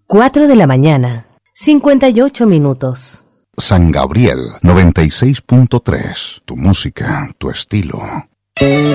4 de la mañana, 58 minutos. San Gabriel 96.3. Tu música, tu estilo.